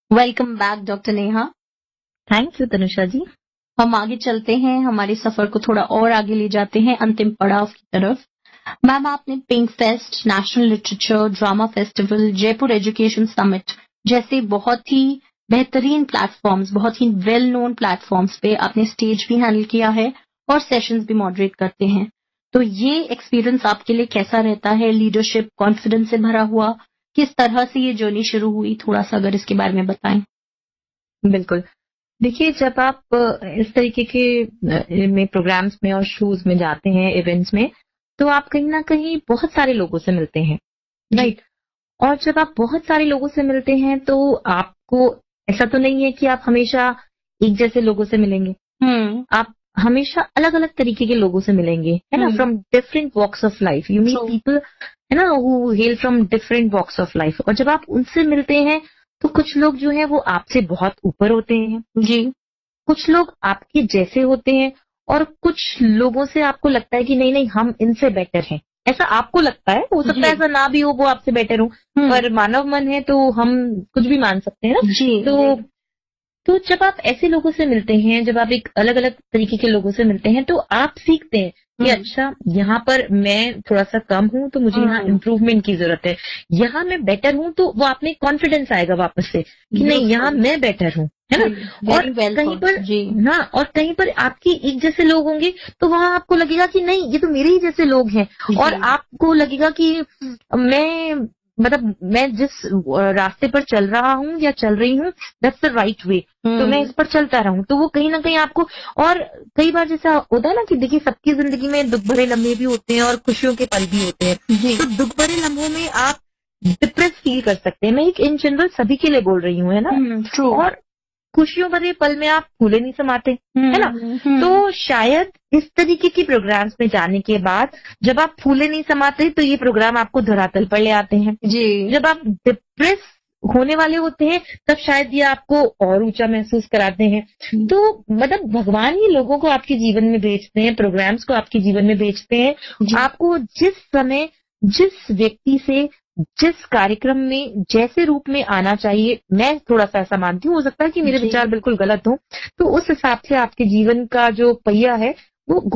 Welcome back doctor Neha. Thank you Tanusha जी। हम आगे चलते हैं, हमारे सफर को थोड़ा और आगे ले जाते हैं अंतिम पड़ाव की तरफ। मैम, आपने pink fest, national literature drama festival, Jaipur education summit जैसे बहुत ही बेहतरीन प्लेटफॉर्म्स, बहुत ही वेल नोन प्लेटफॉर्म्स पे आपने स्टेज भी हैंडल किया है और सेशंस भी मॉडरेट करते हैं। तो ये एक्सपीरियंस आपके लिए कैसा रहता है? लीडरशिप कॉन्फिडेंस से भरा हुआ, किस तरह से ये जर्नी शुरू हुई, थोड़ा सा अगर इसके बारे में बताएं। बिल्कुल। देखिए, जब आप इस तरीके के में प्रोग्राम्स में और शोज में जाते हैं, इवेंट्स में, तो आप कहीं ना कहीं बहुत सारे लोगों से मिलते हैं, राइट। और जब आप बहुत सारे लोगों से मिलते हैं तो आपको ऐसा तो नहीं है कि आप हमेशा एक जैसे लोगों से मिलेंगे। आप हमेशा अलग अलग तरीके के लोगों से मिलेंगे, है ना, from different walks of life. You meet people, है ना, who hello from different walks of life. और जब आप उनसे मिलते हैं तो कुछ लोग जो है वो आपसे बहुत ऊपर होते हैं जी, कुछ लोग आपके जैसे होते हैं, और कुछ लोगों से आपको लगता है कि नहीं नहीं हम इनसे बेटर हैं। ऐसा आपको लगता है, हो सकता है ऐसा ना भी हो, वो आपसे बेटर हो, पर मानव मन है तो हम कुछ भी मान सकते हैं ना जी। तो जब आप ऐसे लोगों से मिलते हैं, जब आप एक अलग अलग तरीके के लोगों से मिलते हैं, तो आप सीखते हैं कि अच्छा, यहाँ पर मैं थोड़ा सा कम हूं तो मुझे यहाँ इम्प्रूवमेंट की जरूरत है, यहाँ मैं बेटर हूं तो वो आप में कॉन्फिडेंस आएगा वापस से कि नहीं, यहाँ मैं बेटर हूं, है ना। और कहीं पर हाँ, और कहीं पर आपकी एक जैसे लोग होंगे तो वहां आपको लगेगा कि नहीं, ये तो मेरे ही जैसे लोग हैं, और आपको लगेगा कि मैं जिस रास्ते पर चल रहा हूँ या चल रही हूँ, दैट्स द राइट वे, तो मैं इस पर चलता रहूं। तो वो कहीं ना कहीं आपको, और कई बार जैसा होता है ना कि देखिए, सबकी जिंदगी में दुख भरे लम्हे भी होते हैं और खुशियों के पल भी होते हैं। तो दुख भरे लम्हों में आप डिप्रेस फील कर सकते हैं। मैं एक इन जनरल सभी के लिए बोल रही हूँ, है ना। और खुशियों भरे पल में आप फूले नहीं समाते, है ना। तो शायद इस तरीके के प्रोग्राम्स में जाने के बाद जब आप फूले नहीं समाते तो ये प्रोग्राम आपको धरातल पर ले आते हैं जी। जब आप डिप्रेस होने वाले होते हैं तब शायद ये आपको और ऊंचा महसूस कराते हैं। तो भगवान ही लोगों को आपके जीवन में भेजते हैं, प्रोग्राम्स को आपके जीवन में भेजते हैं। आपको जिस समय, जिस व्यक्ति से, जिस कार्यक्रम में जैसे रूप में आना चाहिए, मैं थोड़ा सा ऐसा मानती हूँ, हो सकता है कि मेरे विचार बिल्कुल गलत हो, तो उस हिसाब से आपके जीवन का जो पहिया है वो